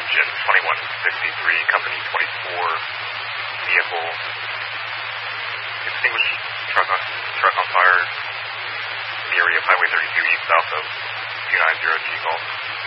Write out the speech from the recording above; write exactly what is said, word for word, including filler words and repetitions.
engine, twenty-one sixty-three, company twenty-four, vehicle, extinguished truck on, truck on fire, in the area of Highway thirty-two east south of two nine zero G Golf.